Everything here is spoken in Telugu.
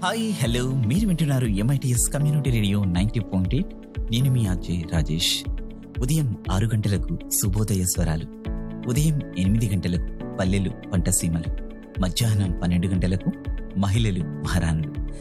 హాయ్ హలో మీరు వింటున్నారు ఎంఐటిఎస్ కమ్యూనిటీ రేడియో 90.8. నేను మీ అజయ్ రాజేష్. ఉదయం 6 గంటలకు శుభోదయ స్వరాలు, ఉదయం 8 గంటలకు పల్లెలు పంటసీమలు, మధ్యాహ్నం 12 గంటలకు మహిళలు మహారాణులు,